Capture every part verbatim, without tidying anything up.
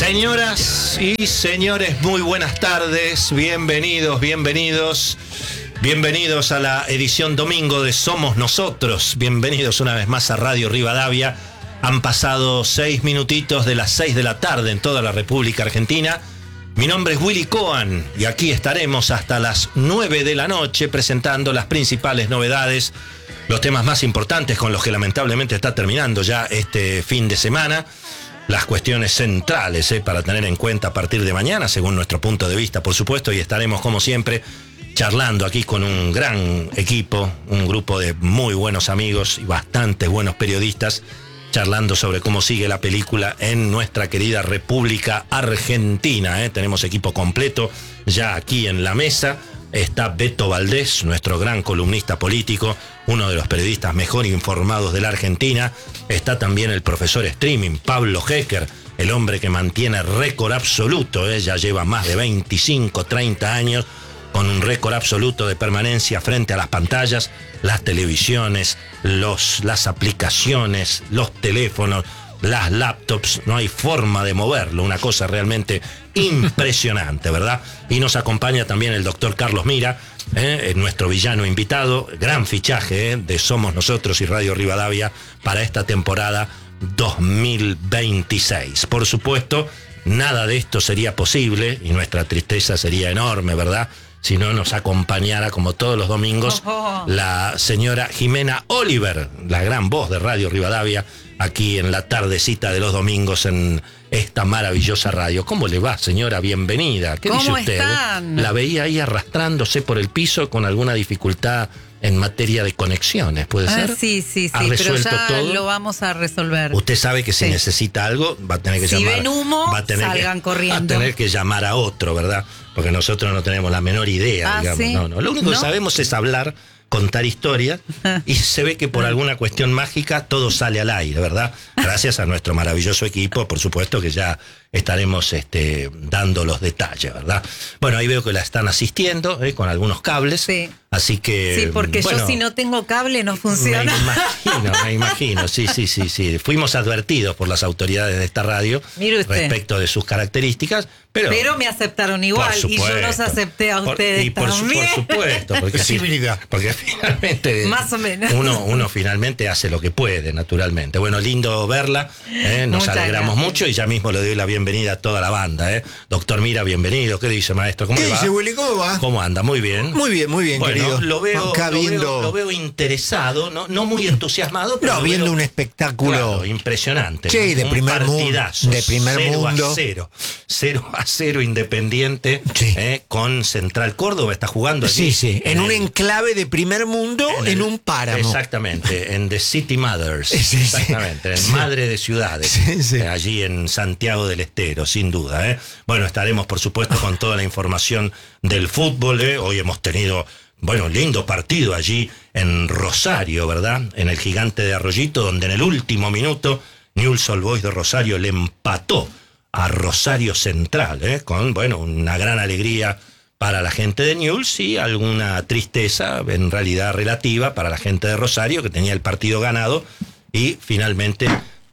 Señoras y señores, muy buenas tardes, bienvenidos, bienvenidos, bienvenidos a la edición domingo de Somos Nosotros, bienvenidos una vez más a Radio Rivadavia. Han pasado seis minutitos de las seis de la tarde en toda la República Argentina. Mi nombre es Willy Coan y aquí estaremos hasta las nueve de la noche presentando las principales novedades, los temas más importantes con los que lamentablemente está terminando ya este fin de semana. Las cuestiones centrales eh, para tener en cuenta a partir de mañana, según nuestro punto de vista, por supuesto, y estaremos como siempre charlando aquí con un gran equipo, un grupo de muy buenos amigos y bastantes buenos periodistas, charlando sobre cómo sigue la película en nuestra querida República Argentina. Eh. Tenemos equipo completo ya aquí en la mesa. Está Beto Valdés, nuestro gran columnista político, uno de los periodistas mejor informados de la Argentina. Está también el profesor streaming, Pablo Hecker, el hombre que mantiene récord absoluto, ¿eh? Ya lleva más de veinticinco, treinta años con un récord absoluto de permanencia frente a las pantallas, las televisiones, los, las aplicaciones, los teléfonos, las laptops, no hay forma de moverlo, una cosa realmente impresionante, ¿verdad? Y nos acompaña también el doctor Carlos Mira, ¿eh? nuestro villano invitado, gran fichaje ¿eh? de Somos Nosotros y Radio Rivadavia para esta temporada dos mil veintiséis. Por supuesto, nada de esto sería posible y nuestra tristeza sería enorme, ¿verdad?, si no nos acompañara como todos los domingos la señora Jimena Oliver, la gran voz de Radio Rivadavia, aquí en la tardecita de los domingos en esta maravillosa radio. ¿Cómo le va, señora? Bienvenida. ¿Qué dice usted? Están? La veía ahí arrastrándose por el piso con alguna dificultad en materia de conexiones, ¿puede ah, ser? Sí, sí, sí, ¿Ha pero resuelto ya todo? lo vamos a resolver. Usted sabe que si sí. necesita algo, va a tener que si llamar. Si ven humo, va a tener salgan que, corriendo. Va a tener que llamar a otro, ¿verdad? Porque nosotros no tenemos la menor idea, ah, digamos. ¿sí? No, no. Lo único ¿No? que sabemos es hablar, contar historias, y se ve que por alguna cuestión mágica todo sale al aire, ¿verdad? Gracias a nuestro maravilloso equipo, por supuesto que ya estaremos este, dando los detalles, ¿verdad? Bueno, ahí veo que la están asistiendo ¿eh? con algunos cables. Sí. Así que. Sí, porque bueno, yo si no tengo cable no funciona. Me imagino, me imagino, sí, sí, sí, sí. Fuimos advertidos por las autoridades de esta radio respecto de sus características, pero. Pero me aceptaron igual y yo los acepté a ustedes por, y por, también. Por supuesto, porque, sí, porque finalmente. Más o menos. Uno, uno finalmente hace lo que puede, naturalmente. Bueno, lindo verla, ¿eh? Nos Muchas alegramos gracias. mucho y ya mismo le doy la bienvenida a toda la banda, ¿eh? Doctor Mira, bienvenido. ¿Qué dice, maestro? ¿Cómo ¿Qué le va? dice, Willy? ¿Cómo va? ¿Cómo anda? Muy bien. Muy bien, muy bien, bueno, querido. Lo veo, Acá lo, viendo... veo, lo veo interesado, no, no muy entusiasmado, pero no, viendo veo, un espectáculo claro, impresionante. Sí, de un primer partidazo, mundo. De primer cero mundo. A cero. Cero a cero Independiente sí. eh, con Central Córdoba. Está jugando allí. Sí, sí. En, en un el, enclave de primer mundo, en, en el, un páramo. Exactamente. En The City Mothers. Sí, exactamente. En sí. Madre de Ciudades. Sí, sí. Eh, allí en Santiago del Estero, sin duda. Eh. Bueno, estaremos, por supuesto, con toda la información del fútbol. Eh. Hoy hemos tenido. Bueno, lindo partido allí en Rosario, ¿verdad? En el Gigante de Arroyito, donde en el último minuto Newell's Old Boys de Rosario le empató a Rosario Central, ¿eh? Con, bueno, una gran alegría para la gente de Newell's y alguna tristeza, en realidad relativa, para la gente de Rosario, que tenía el partido ganado y finalmente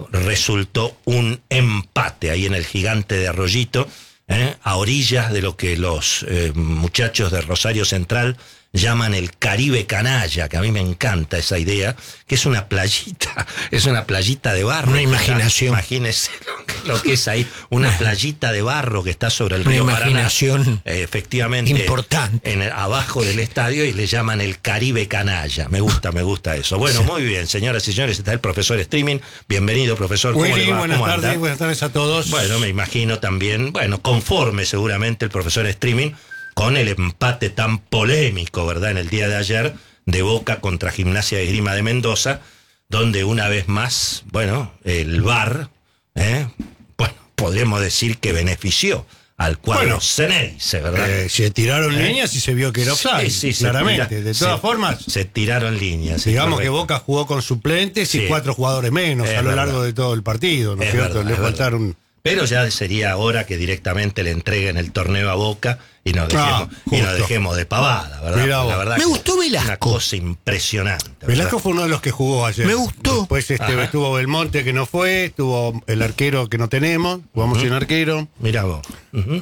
resultó un empate ahí en el Gigante de Arroyito, ¿eh? A orillas de lo que los eh, muchachos de Rosario Central llaman el Caribe Canalla, que a mí me encanta esa idea, que es una playita, es una playita de barro. Una imaginación. Imagínese lo que, lo que es ahí, una playita de barro que está sobre el una río imaginación Paraná. Eh, efectivamente. Importante. En el, abajo del estadio y le llaman el Caribe Canalla. Me gusta, me gusta eso. Bueno, sí. Muy bien, señoras y señores, está el profesor Streaming. Bienvenido, profesor. ¿Cómo Willy, le va? Buenas ¿Cómo tardes, anda? buenas tardes a todos. Bueno, me imagino también, bueno, conforme seguramente el profesor Streaming con el empate tan polémico, ¿verdad?, en el día de ayer, de Boca contra Gimnasia de Esgrima de Mendoza, donde una vez más, bueno, el V A R, ¿eh? bueno, podríamos decir que benefició al cuadro bueno, Ceneice, ¿verdad? Eh, se tiraron ¿Eh? líneas y se vio que era offside, sí, sí, claramente. tira, de todas se, formas, se tiraron líneas. digamos sí, que Boca jugó con suplentes sí. y cuatro jugadores menos es a lo verdad. largo de todo el partido, ¿no es, es cierto? Verdad, Le faltaron Pero ya sería hora que directamente le entreguen el torneo a Boca y nos dejemos, Ah, y nos justo. dejemos de pavada, ¿verdad? Mirá Porque vos. la verdad Me que gustó Velasco. Una cosa impresionante. ¿verdad? Velasco fue uno de los que jugó ayer. Me gustó. Después este, Ajá. estuvo Belmonte, que no fue, estuvo el arquero que no tenemos, jugamos sin arquero. Mirá vos. Ujú.